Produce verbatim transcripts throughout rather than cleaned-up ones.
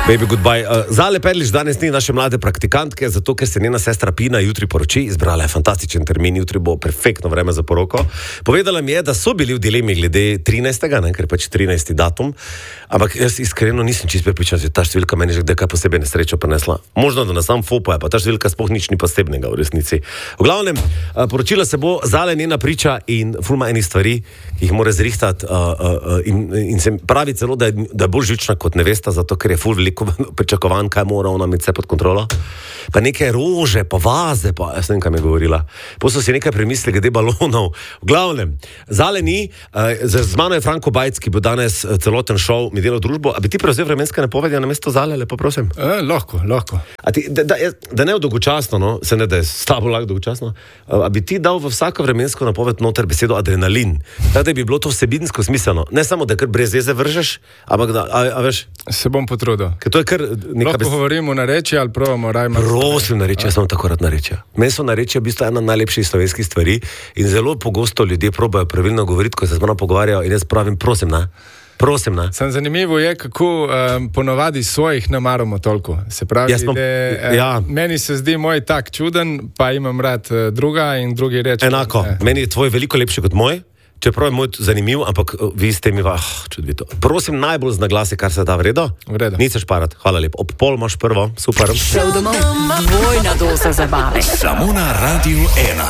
Baby goodbye. Uh, Zale Perlič danes ni naše mlade praktikantke, zato ker se njena sestra Pina jutri poroči, izbrala je fantastičen termin, jutri bo perfektno vreme za poroko. Povedala mi je, da so bili v dilemi glede trinajstega, ne, ker pač trinajsti datum, ampak jaz iskreno nisem čisto prepričan, da ta številka meni že kdaj posebej nesrečo prinesla. Možno, da na sam fopo je, pa ta številka sploh nič ni posebnega v resnici. V glavnem, uh, poročila se bo Zale njena priča in fulma enih stvari, ki jih mora zrihtati uh, uh, in, in se pravi celo, da je, da je bolj živčna kot nevesta, zato ker je ful veliko pričakovan, kaj mora ona imeti vse pod kontrolo. Pa neke rože, pa vaze, pa jaz ne vem, kaj mi je govorila. Pa so si nekaj premislili glede balonov. V glavnem, Zale ni, uh, z, z mano je Franko Bajc, ki bo danes uh, celoten šov mi delal družbo. A bi ti prevzel vremenske napovedi na mesto Zale, lepo prosim? E, lahko, lahko. A ti, da, da, da ne v dolgočasno, no, se ne da je s tabo lahko dolgočasno, uh, a bi ti dal v vsako vremensko napoved noter besedo adrenalin, tako da bi bilo to vsebinsko smiselno. Ne samo, da kar brez veze vržeš, ampak da, a, a veš? Se bom potrudil. Ker to je kar neka lahko bes... govorimo narečje ali pravimo rajma. Prosim, narečje, jaz sem tako rad narečje. Meni so narečje v bistvu ena najlepših slovenskih stvari in zelo pogosto ljudje probajo pravilno govoriti, ko se z mano pogovarjajo in jaz pravim, prosim, ne? Prosim, ne? Sem zanimivo je, kako um, ponovadi svojih ne maramo toliko. Se pravi, bom, da, uh, ja. meni se zdi moj tak čuden, pa imam rad uh, druga in drugi reče. Enako, eh. meni je tvoj veliko lepši kot moj, čeprav je moj zanimiv, ampak uh, vi ste mi, ah, čudovito. Prosim, najbolj z naglasi, kar se da v redu. V redu. Nič šparat, hvala lepo. Ob pol imaš prvo, super. Šel domov, dvojna doza zabave. Samo na Radiu ena.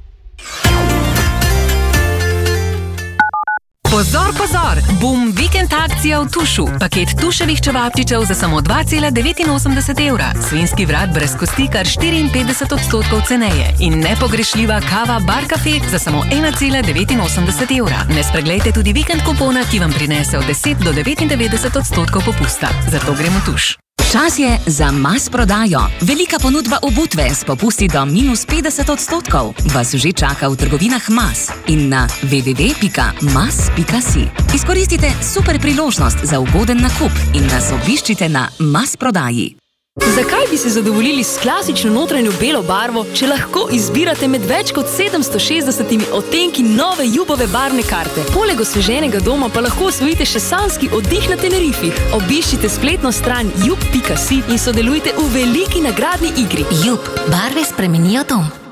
Pozor, pozor! Bum vikend akcija v Tušu. Paket tuševih čevapčičev za samo dva cela devetinosemdeset evra. Svinjski vrat brez kosti kar štiriinpetdeset odstotkov ceneje. In nepogrešljiva kava Bar Cafe za samo ena cela devetinosemdeset evra. Ne spreglejte tudi vikend kupona, ki vam prinese od deset do devetindevetdeset odstotkov popusta. Zato gremo v Tuš. Čas je za Mas prodajo. Velika ponudba obutve s popusti do minus petdeset odstotkov vas že čaka v trgovinah Mas in na w w w pika mas pika si. Izkoristite super priložnost za ugoden nakup in nas obiščite na Mas prodaji. Zakaj bi se zadovoljili s klasično notranjo belo barvo, če lahko izbirate med več kot sedemsto šestdesetimi odtenki nove Jubove barvne karte? Poleg osveženega doma pa lahko osvojite še sanjski oddih na Tenerifih. Obiščite spletno stran jub pika si in sodelujte v veliki nagradni igri. Jub, barve spremenijo dom.